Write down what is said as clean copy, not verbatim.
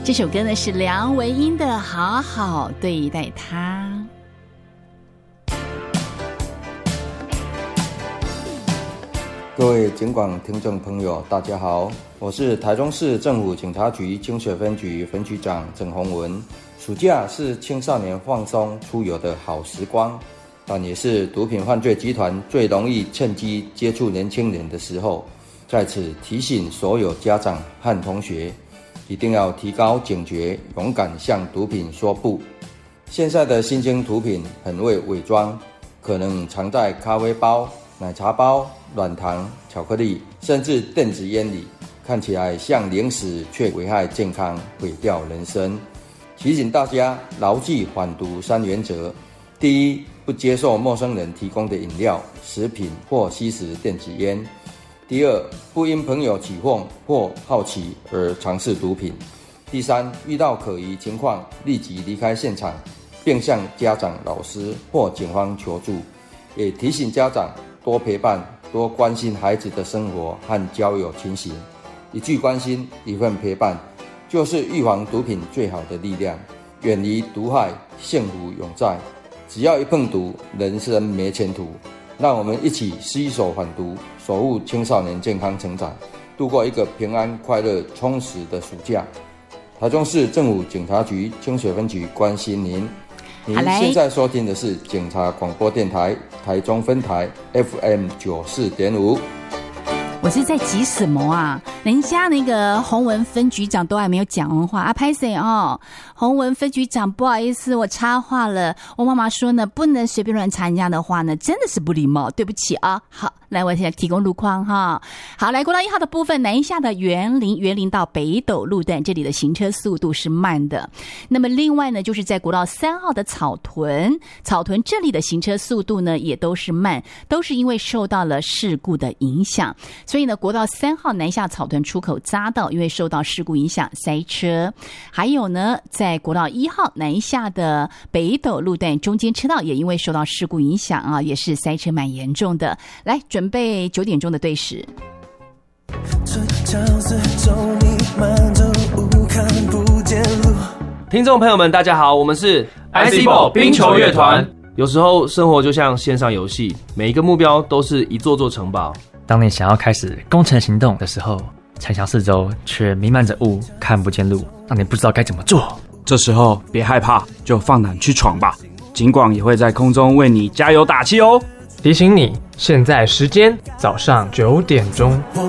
这首歌呢是梁文音的《好好对待他》。 各位警广听众朋友大家好，我是台中市政府警察局清水分局分局长郑宏文。暑假是青少年放松出游的好时光，但也是毒品犯罪集团最容易趁机接触年轻人的时候。在此提醒所有家长和同学，一定要提高警觉，勇敢向毒品说不。现在的新兴毒品很会伪装，可能藏在咖啡包、奶茶包、软糖、巧克力，甚至电子烟里，看起来像零食，却危害健康，毁掉人生。提醒大家牢记反毒3原则：第一，不接受陌生人提供的饮料、食品或吸食电子烟；第二，不因朋友起哄或好奇而尝试毒品；第三，遇到可疑情况立即离开现场，并向家长、老师或警方求助。也提醒家长多陪伴、多关心孩子的生活和交友情形。一句关心，一份陪伴，就是预防毒品最好的力量。远离毒害，幸福永在。只要一碰毒，人生没前途。让我们一起携手反毒，守护青少年健康成长，度过一个平安、快乐、充实的暑假。台中市政府警察局清水分局关心您。您现在收听的是警察广播电台台中分台 FM 94.5。 我是在急什么啊？人家那个洪文分局长都还没有讲完话啊，拍谁哦？洪文分局长，不好意思，我插话了。我妈妈说呢，不能随便乱插人家的话呢，真的是不礼貌，对不起啊。好，来，我现在提供路况哈。好，来国道1号的部分，南下的园林到北斗路段，这里的行车速度是慢的。那么另外呢，就是在国道3号的草屯这里的行车速度呢也都是慢，都是因为受到了事故的影响。所以呢，国道3号南下草屯出口匝道因为受到事故影响塞车，还有呢，在国道1号南下的北斗路段中间车道也因为受到事故影响啊，也是塞车蛮严重的。来，准备9点钟的对时。 听众朋友们，大家好，我们是 IC Ball 冰球乐团。有时候生活就像线上游戏，每一个目标都是一座座城堡。 当你想要开始攻城行动的时候，城墙四周却弥漫着雾，看不见路，让你不知道该怎么做。 这时候别害怕，就放胆去闯吧。警广也会在空中为你加油打气哦。 提醒你，现在时间早上9点钟。